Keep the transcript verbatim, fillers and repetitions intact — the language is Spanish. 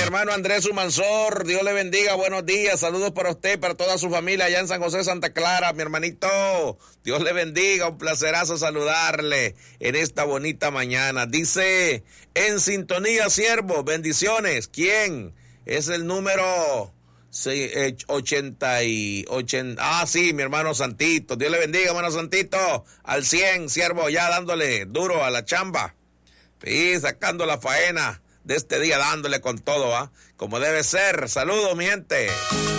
hermano Andrés Humansor, Dios le bendiga, buenos días, saludos para usted y para toda su familia allá en San José, Santa Clara, mi hermanito, Dios le bendiga, un placerazo saludarle en esta bonita mañana. Dice, en sintonía, siervo, bendiciones, ¿quién? Es el número ochenta y ochenta, ah, sí, mi hermano Santito, Dios le bendiga, hermano Santito, al cien, siervo, ya dándole duro a la chamba, sí, sacando la faena de este día, dándole con todo, ¿ah? Como debe ser. Saludos, mi gente.